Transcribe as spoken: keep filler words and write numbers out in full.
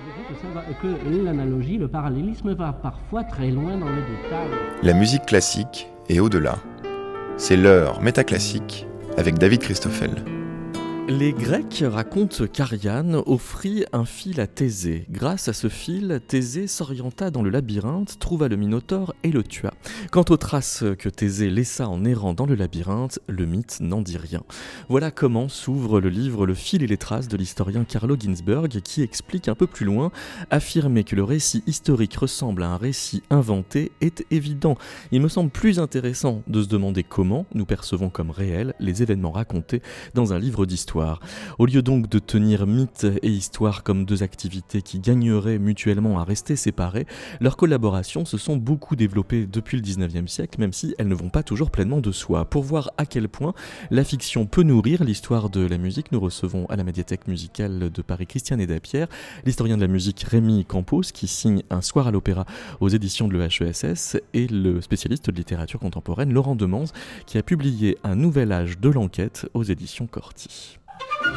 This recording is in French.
Que, ça va, que l'analogie, le parallélisme va parfois très loin dans le détail. La musique classique et au-delà. C'est l'heure métaclassique avec David Christoffel. Les Grecs racontent qu'Ariane offrit un fil à Thésée. Grâce à ce fil, Thésée s'orienta dans le labyrinthe, trouva le Minotaure et le tua. Quant aux traces que Thésée laissa en errant dans le labyrinthe, le mythe n'en dit rien. Voilà comment s'ouvre le livre Le fil et les traces de l'historien Carlo Ginzburg, qui explique un peu plus loin: affirmer que le récit historique ressemble à un récit inventé est évident. Il me semble plus intéressant de se demander comment nous percevons comme réels les événements racontés dans un livre d'histoire. Au lieu donc de tenir mythe et histoire comme deux activités qui gagneraient mutuellement à rester séparées, leurs collaborations se sont beaucoup développées depuis le dix-neuvième siècle, même si elles ne vont pas toujours pleinement de soi. Pour voir à quel point la fiction peut nourrir l'histoire de la musique, nous recevons à la médiathèque musicale de Paris Christiane Edapierre, l'historien de la musique Rémi Campos, qui signe Un soir à l'opéra aux éditions de l'E H E S S, et le spécialiste de littérature contemporaine Laurent Demans, qui a publié Un nouvel âge de l'enquête aux éditions Corti.